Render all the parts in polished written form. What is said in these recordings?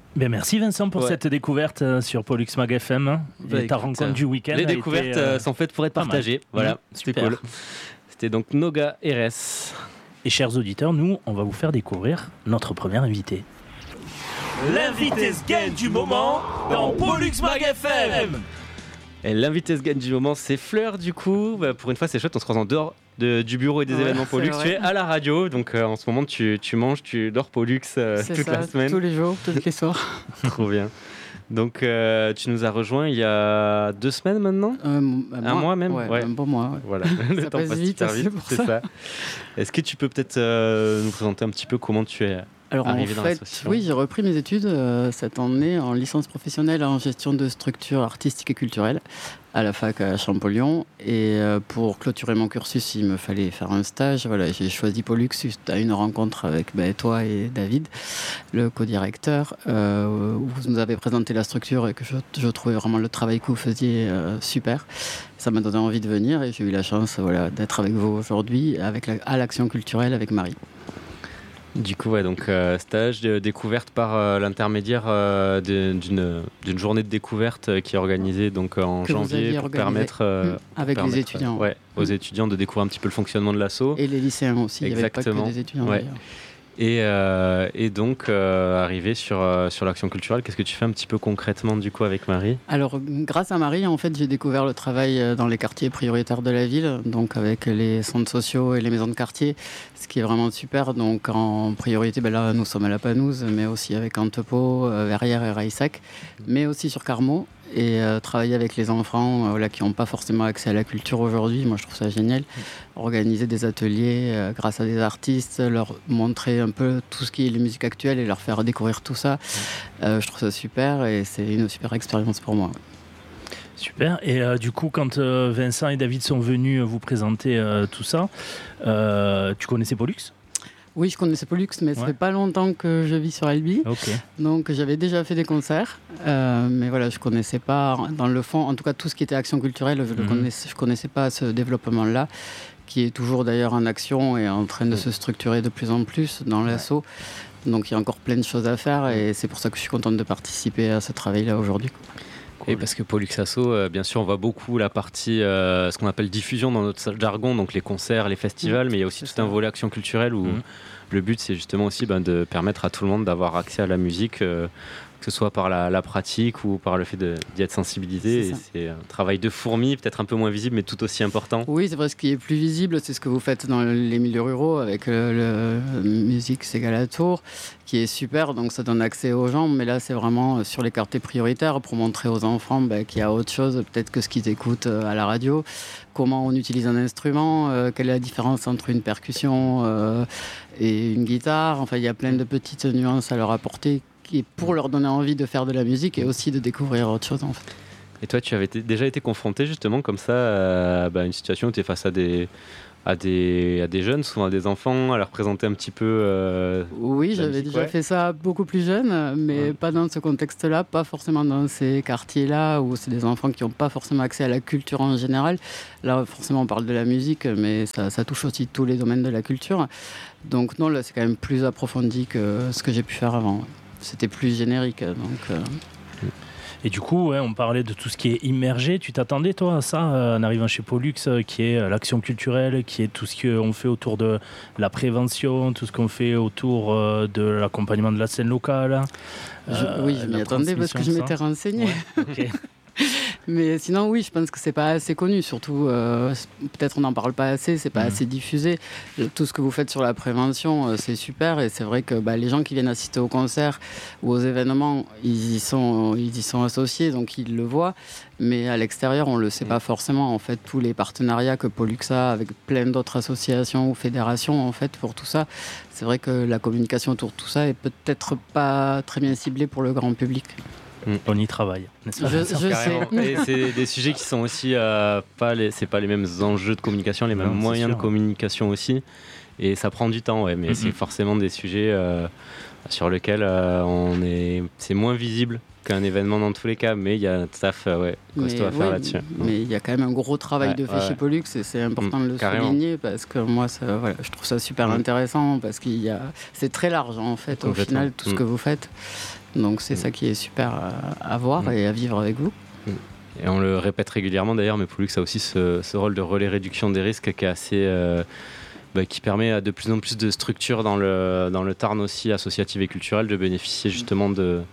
Ben merci Vincent pour cette découverte sur Pollux Mag FM. Et ta rencontre du week-end. Les découvertes sont faites pour être partagées. Voilà, c'était cool. C'était donc Noga RS. Et chers auditeurs, nous, on va vous faire découvrir notre premier invité. L'invité sgan du moment dans Pollux Mag FM. Et l'invité sgan du moment, c'est Fleur du coup. Bah, pour une fois, c'est chouette, on se croise en dehors du bureau et des événements Pollux. Tu es à la radio, donc en ce moment, tu manges, tu dors Pollux toute la semaine. Tous les jours, tous les soirs. Trop bien. Donc tu nous as rejoint il y a 2 semaines maintenant, un mois même. Ouais. Un bon mois. Ouais. Voilà, le ça temps passe super vite, c'est ça. Est-ce que tu peux peut-être nous présenter un petit peu comment tu es arrivé dans l'association ? Oui, j'ai repris mes études cette année en licence professionnelle en gestion de structures artistiques et culturelles à la fac à Champollion. Et pour clôturer mon cursus, il me fallait faire un stage. Voilà, j'ai choisi Pollux suite à une rencontre avec toi et David, le co-directeur, où vous nous avez présenté la structure et que je trouvais vraiment le travail que vous faisiez super. Ça m'a donné envie de venir et j'ai eu la chance d'être avec vous aujourd'hui à l'Action culturelle avec Marie. Du coup, donc stage de découverte par l'intermédiaire d'une journée de découverte qui est organisée donc en janvier pour permettre les étudiants. Aux étudiants de découvrir un petit peu le fonctionnement de l'asso. Et les lycéens aussi. Exactement. Il n'y avait pas que des étudiants d'ailleurs. Et donc, arrivé sur l'action culturelle, qu'est-ce que tu fais un petit peu concrètement du coup avec Marie ? Alors, grâce à Marie, en fait, j'ai découvert le travail dans les quartiers prioritaires de la ville, donc avec les centres sociaux et les maisons de quartier, ce qui est vraiment super. Donc, en priorité, là, nous sommes à La Panouse, mais aussi avec Antepo, Verrières et Raissac, mais aussi sur Carmaux. Et travailler avec les enfants qui n'ont pas forcément accès à la culture aujourd'hui, moi je trouve ça génial. Organiser des ateliers grâce à des artistes, leur montrer un peu tout ce qui est les musiques actuelles et leur faire découvrir tout ça. Je trouve ça super et c'est une super expérience pour moi. Super. Et du coup, quand Vincent et David sont venus vous présenter tout ça, tu connaissais Pollux ? Oui, je connaissais Pollux, mais ça fait pas longtemps que je vis sur Albi. Okay. Donc j'avais déjà fait des concerts, mais voilà, je connaissais pas dans le fond, en tout cas tout ce qui était action culturelle, je connaissais pas ce développement-là, qui est toujours d'ailleurs en action et en train de se structurer de plus en plus dans l'asso. Donc il y a encore plein de choses à faire et c'est pour ça que je suis contente de participer à ce travail-là aujourd'hui. Cool. Et parce que Pollux Asso, bien sûr, on voit beaucoup la partie, ce qu'on appelle diffusion dans notre jargon, donc les concerts, les festivals, mais il y a aussi tout un volet action culturelle où le but, c'est justement aussi de permettre à tout le monde d'avoir accès à la musique, que ce soit par la pratique ou par le fait d'y être sensibilisé. C'est un travail de fourmi, peut-être un peu moins visible, mais tout aussi important. Oui, c'est vrai, ce qui est plus visible, c'est ce que vous faites dans les milieux ruraux avec le musique c'est à la tour, qui est super, donc ça donne accès aux gens, mais là c'est vraiment sur les quartiers prioritaires pour montrer aux enfants qu'il y a autre chose, peut-être que ce qu'ils écoutent à la radio, comment on utilise un instrument, quelle est la différence entre une percussion et une guitare, enfin il y a plein de petites nuances à leur apporter pour leur donner envie de faire de la musique et aussi de découvrir autre chose en fait. Et toi, tu avais déjà été confronté justement comme ça à une situation où tu es face à des jeunes, souvent à des enfants, à leur présenter un petit peu Oui, j'avais déjà fait ça beaucoup plus jeune, mais pas dans ce contexte-là, pas forcément dans ces quartiers-là où c'est des enfants qui n'ont pas forcément accès à la culture en général. Là, forcément, on parle de la musique, mais ça touche aussi tous les domaines de la culture. Donc non, là, c'est quand même plus approfondi que ce que j'ai pu faire avant. C'était plus générique, donc... Et du coup, on parlait de tout ce qui est immergé. Tu t'attendais, toi, à ça, en arrivant chez Pollux, qui est l'action culturelle, qui est tout ce qu'on fait autour de la prévention, tout ce qu'on fait autour de l'accompagnement de la scène locale. Oui, je m'y attendais parce que je m'étais renseignée. Ouais, okay. Mais sinon, oui, je pense que c'est pas assez connu. Surtout, peut-être on n'en parle pas assez, c'est pas assez diffusé. Tout ce que vous faites sur la prévention, c'est super. Et c'est vrai que les gens qui viennent assister aux concerts ou aux événements, ils y sont associés, donc ils le voient. Mais à l'extérieur, on le sait pas forcément. En fait, tous les partenariats que Pollux a avec plein d'autres associations ou fédérations, en fait, pour tout ça, c'est vrai que la communication autour de tout ça est peut-être pas très bien ciblée pour le grand public. On y travaille, n'est-ce pas ? Je sais. Et c'est des sujets qui sont aussi c'est pas les mêmes enjeux de communication, les mêmes moyens de communication aussi. Et ça prend du temps, mais c'est forcément des sujets sur lequel c'est moins visible qu'un événement dans tous les cas, mais il y a un taf costaud à faire là-dessus. Mais il y a quand même un gros travail de fait chez Pollux et c'est important de le souligner parce que moi, je trouve ça super intéressant parce c'est très large en fait au final tout ce que vous faites. Donc c'est ça qui est super à voir et à vivre avec vous. Et on le répète régulièrement d'ailleurs, mais Pollux a aussi ce rôle de relais réduction des risques qui est assez... qui permet à de plus en plus de structures dans le Tarn aussi, associatives et culturelles, de bénéficier justement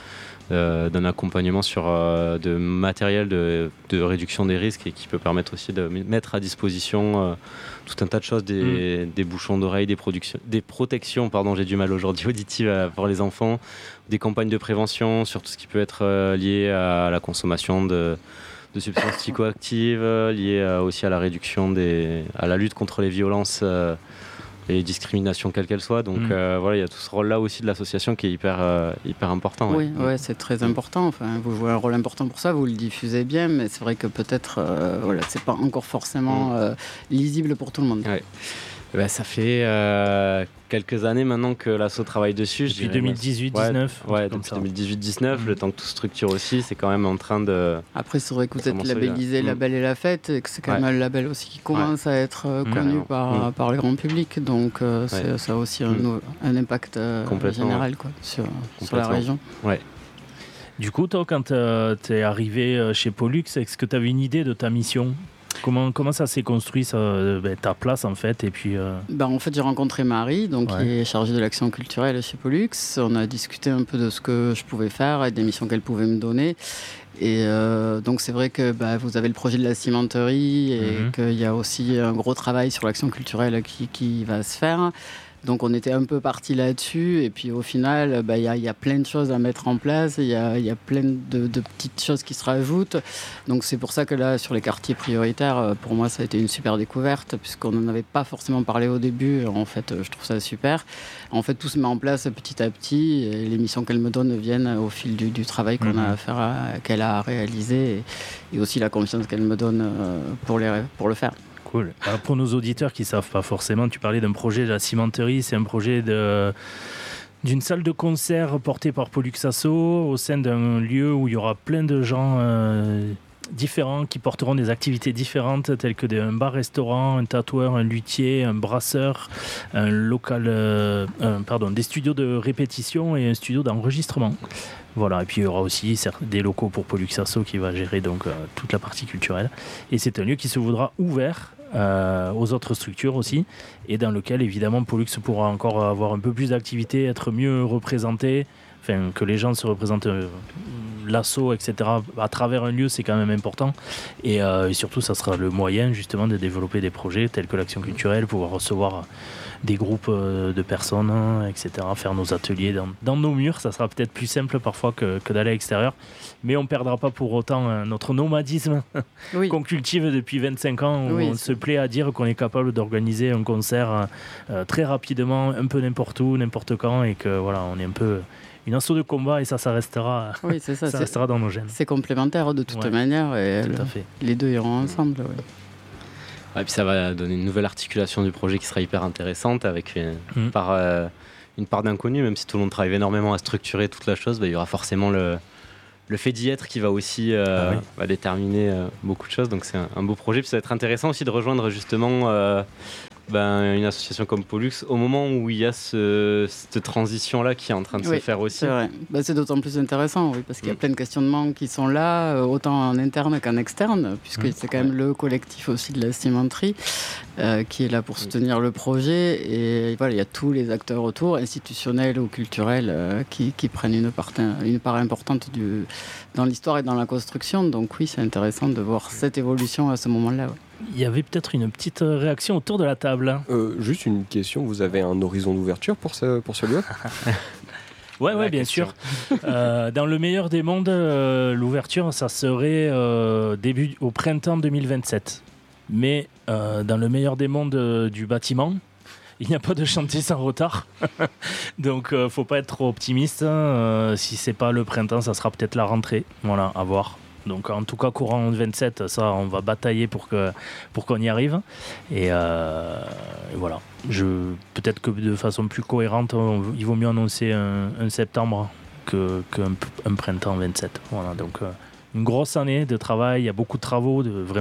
d'un accompagnement sur de matériel de réduction des risques et qui peut permettre aussi de mettre à disposition tout un tas de choses, des bouchons d'oreilles, des protections, j'ai du mal aujourd'hui, auditives pour les enfants, des campagnes de prévention sur tout ce qui peut être lié à la consommation de substances psychoactives, liées aussi à la réduction à la lutte contre les violences et les discriminations quelles qu'elles soient. Donc il y a tout ce rôle-là aussi de l'association qui est hyper important. Oui, c'est très important. Enfin, vous jouez un rôle important pour ça, vous le diffusez bien, mais c'est vrai que peut-être c'est pas encore forcément lisible pour tout le monde. Ouais. Ça fait quelques années maintenant que l'asso travaille dessus. Depuis 2018-19. Depuis 2018-19, le temps que tout structure aussi, c'est quand même en train de... Après, c'est vrai que vous êtes labellisé Label et la Fête, et que c'est quand même un label aussi qui commence à être connu par le grand public. Donc, ça a aussi un impact général sur la région. Ouais. Du coup, toi, quand tu es arrivé chez Pollux, est-ce que tu avais une idée de ta mission ? Comment ça s'est construit, ta place en fait et puis En fait, j'ai rencontré Marie, qui est chargée de l'action culturelle chez Pollux. On a discuté un peu de ce que je pouvais faire et des missions qu'elle pouvait me donner. Et donc c'est vrai que vous avez le projet de la cimenterie et qu'il y a aussi un gros travail sur l'action culturelle qui va se faire. Donc on était un peu parti là-dessus et puis au final il y a plein de choses à mettre en place, il y a plein de petites choses qui se rajoutent. Donc c'est pour ça que là sur les quartiers prioritaires, pour moi ça a été une super découverte puisqu'on n'en avait pas forcément parlé au début. En fait je trouve ça super. En fait tout se met en place petit à petit et les missions qu'elle me donne viennent au fil du travail qu'on a à faire, qu'elle a réalisé et aussi la confiance qu'elle me donne pour le faire. Cool. Alors pour nos auditeurs qui ne savent pas forcément, tu parlais d'un projet de la cimenterie, c'est un projet d'une salle de concert portée par Pollux Asso au sein d'un lieu où il y aura plein de gens différents qui porteront des activités différentes telles que un bar-restaurant, un tatoueur, un luthier, un brasseur, un local, des studios de répétition et un studio d'enregistrement. Voilà, et puis il y aura aussi des locaux pour Pollux Asso qui va gérer donc toute la partie culturelle. Et c'est un lieu qui se voudra ouvert aux autres structures aussi, et dans lequel évidemment Pollux pourra encore avoir un peu plus d'activité, être mieux représenté, que les gens se représentent l'asso, etc. à travers un lieu, c'est quand même important. Et surtout, ça sera le moyen justement de développer des projets tels que l'action culturelle, pouvoir recevoir des groupes de personnes, etc. Faire nos ateliers dans nos murs. Ça sera peut-être plus simple parfois que d'aller à l'extérieur. Mais on ne perdra pas pour autant notre nomadisme qu'on cultive depuis 25 ans, où on se plaît à dire qu'on est capable d'organiser un concert très rapidement, un peu n'importe où, n'importe quand, et que voilà, on est un peu une asso de combat et ça restera, ça restera dans nos gènes. C'est complémentaire de toute manière et tout à fait. Les deux iront ensemble. Et puis ça va donner une nouvelle articulation du projet qui sera hyper intéressante avec une part d'inconnu, même si tout le monde travaille énormément à structurer toute la chose, il y aura forcément le fait d'y être qui va aussi va déterminer beaucoup de choses. Donc c'est un beau projet. Puis ça va être intéressant aussi de rejoindre justement une association comme Pollux au moment où il y a cette transition-là qui est en train de se faire aussi. C'est vrai. C'est d'autant plus intéressant, parce qu'il y a plein de questionnements qui sont là, autant en interne qu'en externe, puisque c'est quand même le collectif aussi de la cimenterie qui est là pour soutenir le projet. Et voilà, il y a tous les acteurs autour, institutionnels ou culturels, qui prennent une part importante dans l'histoire et dans la construction. Donc oui, c'est intéressant de voir cette évolution à ce moment-là. Ouais. Il y avait peut-être une petite réaction autour de la table. Juste une question, vous avez un horizon d'ouverture pour ce lieu ? Oui, bien sûr. Dans le meilleur des mondes, l'ouverture, ça serait au printemps 2027. Mais dans le meilleur des mondes du bâtiment, il n'y a pas de chantier sans retard. Donc, faut pas être trop optimiste. Si c'est pas le printemps, ça sera peut-être la rentrée. Voilà, à voir. Donc en tout cas courant 27, ça on va batailler pour qu'on y arrive. Et voilà. Peut-être que de façon plus cohérente, il vaut mieux annoncer un septembre qu'un printemps 27. Voilà, donc une grosse année de travail, il y a beaucoup de travaux,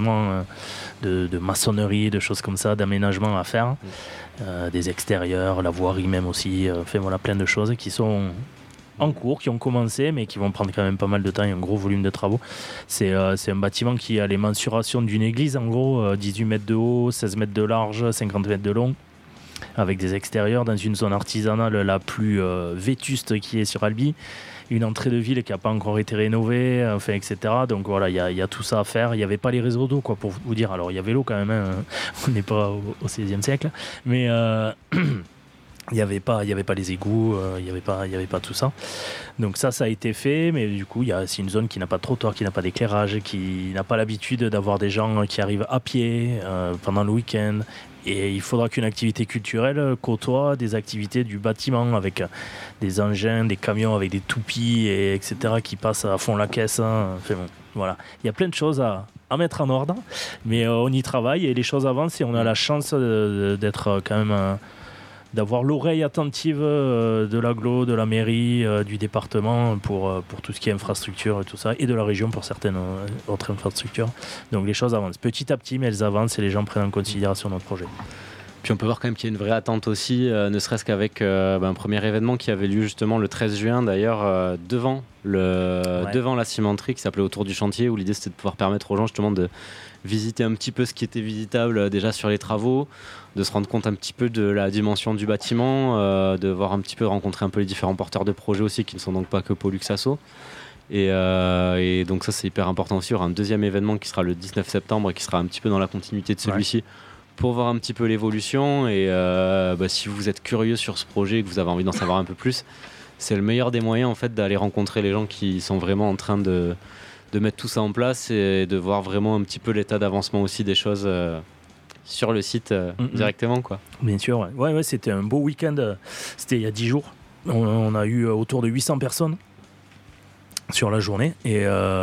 de maçonnerie, de choses comme ça, d'aménagement à faire, des extérieurs, la voirie même aussi, enfin voilà, plein de choses qui sont en cours, qui ont commencé, mais qui vont prendre quand même pas mal de temps. Il y a un gros volume de travaux. C'est un bâtiment qui a les mensurations d'une église, en gros, 18 mètres de haut, 16 mètres de large, 50 mètres de long, avec des extérieurs dans une zone artisanale la plus vétuste qui est sur Albi, une entrée de ville qui n'a pas encore été rénovée, enfin, etc. Donc voilà, il y a tout ça à faire. Il n'y avait pas les réseaux d'eau, quoi, pour vous dire. Alors il y avait l'eau quand même, hein. On n'est pas au XVIe siècle, mais il n'y avait pas les égouts, il n'y avait pas tout ça. Donc ça a été fait, mais du coup, c'est une zone qui n'a pas de trottoir, qui n'a pas d'éclairage, qui n'a pas l'habitude d'avoir des gens qui arrivent à pied pendant le week-end. Et il faudra qu'une activité culturelle côtoie des activités du bâtiment avec des engins, des camions avec des toupies, etc. qui passent à fond la caisse. Hein. Enfin, bon, voilà. Il y a plein de choses à mettre en ordre, mais on y travaille et les choses avancent et on a la chance d'être quand même... d'avoir l'oreille attentive de l'agglo, de la mairie, du département pour tout ce qui est infrastructure et tout ça, et de la région pour certaines autres infrastructures. Donc les choses avancent petit à petit, mais elles avancent et les gens prennent en considération notre projet. Puis on peut voir quand même qu'il y a une vraie attente aussi, ne serait-ce qu'avec un premier événement qui avait lieu justement le 13 juin d'ailleurs, devant la cimenterie qui s'appelait Autour du chantier, où l'idée c'était de pouvoir permettre aux gens justement de visiter un petit peu ce qui était visitable déjà sur les travaux, de se rendre compte un petit peu de la dimension du bâtiment, de voir un petit peu, rencontrer un peu les différents porteurs de projets aussi, qui ne sont donc pas que Pollux Asso. Et donc ça c'est hyper important aussi. Il y aura un deuxième événement qui sera le 19 septembre et qui sera un petit peu dans la continuité de celui-ci, pour voir un petit peu l'évolution. Et si vous êtes curieux sur ce projet et que vous avez envie d'en savoir un peu plus, c'est le meilleur des moyens en fait d'aller rencontrer les gens qui sont vraiment en train de mettre tout ça en place et de voir vraiment un petit peu l'état d'avancement aussi des choses sur le site directement, quoi. Bien sûr, ouais, c'était un beau week-end, c'était il y a 10 jours. On a eu autour de 800 personnes sur la journée et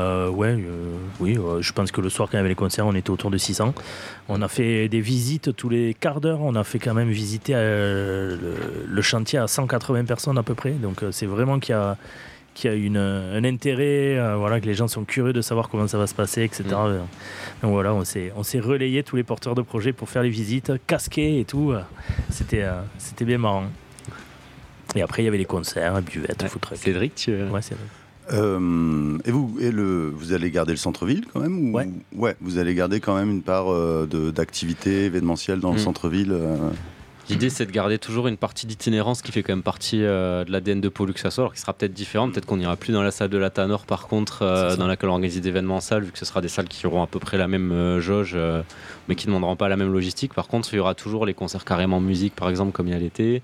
je pense que le soir quand il y avait les concerts on était autour de 600. On a fait des visites tous les quarts d'heure, on a fait quand même visiter le chantier à 180 personnes à peu près, donc c'est vraiment qu'il y a un intérêt, que les gens sont curieux de savoir comment ça va se passer, etc. Donc voilà, on s'est relayé tous les porteurs de projets pour faire les visites, casqués et tout. C'était bien marrant. Et après il y avait les concerts, buvettes, food truck. Cédric, Ouais, c'est vrai. Et vous allez garder le centre-ville quand même ou... Ouais, vous allez garder quand même une part d'activité événementielle dans le centre-ville. L'idée c'est de garder toujours une partie d'itinérance qui fait quand même partie de l'ADN de Pollux Asso, alors qui sera peut-être différente, peut-être qu'on n'ira plus dans la salle de la Tanor par contre, dans laquelle on organise des événements en salle, vu que ce sera des salles qui auront à peu près la même jauge, mais qui ne demanderont pas la même logistique. Par contre il y aura toujours les concerts carrément musique par exemple comme il y a l'été,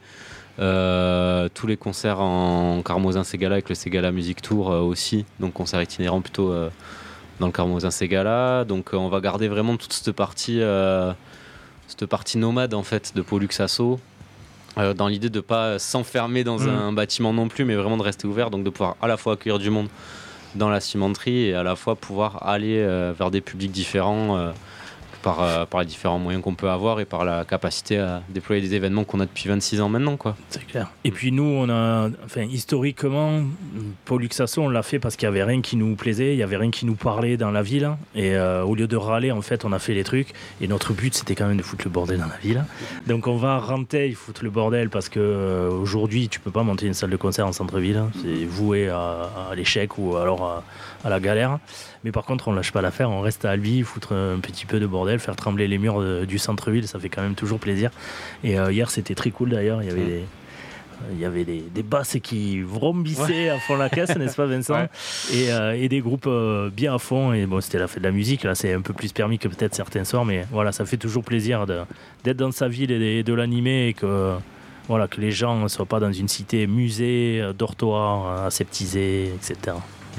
tous les concerts en Carmosin Ségala avec le Ségala Music Tour aussi, donc concerts itinérants plutôt dans le Carmosin Ségala. Donc on va garder vraiment toute cette partie nomade en fait de Pollux Asso, dans l'idée de ne pas s'enfermer dans un bâtiment non plus, mais vraiment de rester ouvert, donc de pouvoir à la fois accueillir du monde dans la cimenterie et à la fois pouvoir aller vers des publics différents par les différents moyens qu'on peut avoir et par la capacité à déployer des événements qu'on a depuis 26 ans maintenant, quoi. C'est clair. Et puis nous, historiquement, Pollux Asso, on l'a fait parce qu'il n'y avait rien qui nous plaisait, il n'y avait rien qui nous parlait dans la ville. Et au lieu de râler, en fait, on a fait les trucs. Et notre but, c'était quand même de foutre le bordel dans la ville. Donc on va renter, il foutre le bordel parce que aujourd'hui, tu peux pas monter une salle de concert en centre-ville. C'est voué à l'échec ou alors à la galère. Mais par contre, on lâche pas l'affaire, on reste à Albi, foutre un petit peu de bordel, faire trembler les murs du centre-ville, ça fait quand même toujours plaisir. Et hier, c'était très cool d'ailleurs, il y avait des basses qui vrombissaient à fond la caisse, n'est-ce pas Vincent ? Et des groupes bien à fond. Et bon, c'était la fête de la musique, là c'est un peu plus permis que peut-être certains soirs, mais voilà, ça fait toujours plaisir d'être dans sa ville et de l'animer et que les gens ne soient pas dans une cité musée, dortoir, aseptisé, etc.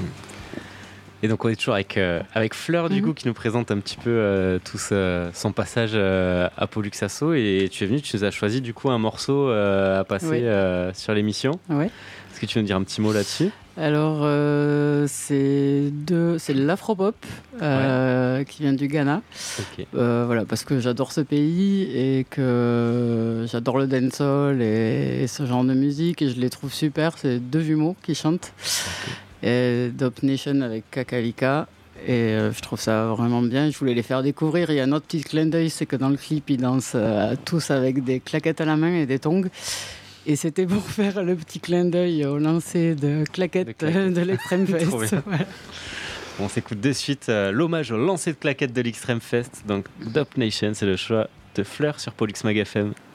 Et donc on est toujours avec Fleur du coup qui nous présente un petit peu tout son passage à Pollux Asso, et tu es venu, tu nous as choisi du coup un morceau à passer sur l'émission. Ouais. Est-ce que tu veux nous dire un petit mot là-dessus ? Alors, c'est l'afropop qui vient du Ghana. Ok. Voilà, parce que j'adore ce pays et que j'adore le dancehall et ce genre de musique et je les trouve super. C'est 2 jumeaux qui chantent. Et Dope Nation avec Kakalika. Et je trouve ça vraiment bien. Je voulais les faire découvrir. Il y a un autre petit clin d'œil, c'est que dans le clip, ils dansent tous avec des claquettes à la main et des tongs. Et c'était pour faire le petit clin d'œil au lancer de claquettes de l'Extreme Fest. Voilà. On s'écoute de suite l'hommage au lancer de claquettes de l'Extreme Fest. Donc Dope Nation, c'est le choix de Fleur sur Pollux Mag FM.